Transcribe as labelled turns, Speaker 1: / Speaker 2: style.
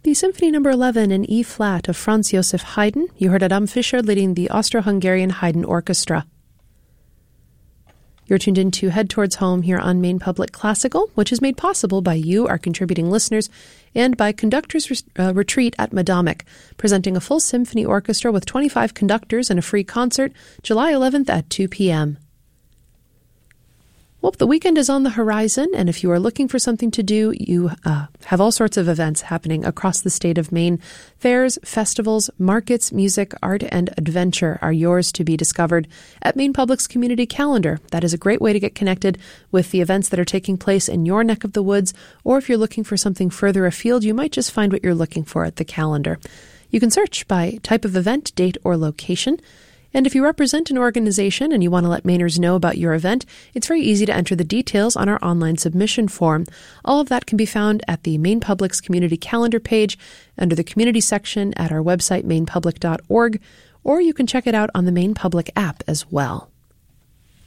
Speaker 1: the Symphony No. 11 in E-flat of Franz Josef Haydn. You heard Adam Fischer leading the Austro-Hungarian Haydn Orchestra. You're tuned in to Head Towards Home here on Maine Public Classical, which is made possible by you, our contributing listeners, and by Conductors Retreat at Madomic, presenting a full symphony orchestra with 25 conductors and a free concert, July 11th at 2 p.m. Well, the weekend is on the horizon, and if you are looking for something to do, you have all sorts of events happening across the state of Maine. Fairs, festivals, markets, music, art, and adventure are yours to be discovered at Maine Public's community calendar. That is a great way to get connected with the events that are taking place in your neck of the woods, or if you're looking for something further afield, you might just find what you're looking for at the calendar. You can search by type of event, date, or location. And if you represent an organization and you want to let Mainers know about your event, it's very easy to enter the details on our online submission form. All of that can be found at the Maine Public's community calendar page under the community section at our website, mainepublic.org, or you can check it out on the Maine Public app as well.